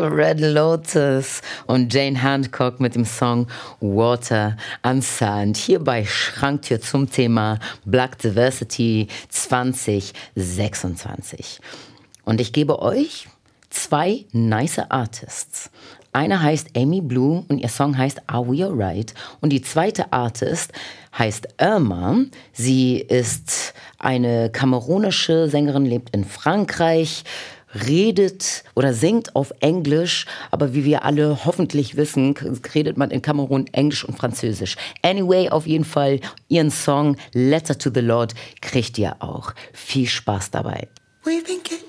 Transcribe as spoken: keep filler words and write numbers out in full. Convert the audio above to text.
Red Lotus und Jane Hancock mit dem Song Water and Sand hier bei Schranktür zum Thema Black Diversity zwanzig sechsundzwanzig. Und ich gebe euch zwei nice Artists. Eine heißt Amy Blue und ihr Song heißt Are We Alright? Und die zweite Artist heißt Irma. Sie ist eine kamerunische Sängerin, lebt in Frankreich, redet oder singt auf Englisch, aber wie wir alle hoffentlich wissen, redet man in Kamerun Englisch und Französisch. Anyway, auf jeden Fall, ihren Song Letter to the Lord kriegt ihr auch. Viel Spaß dabei.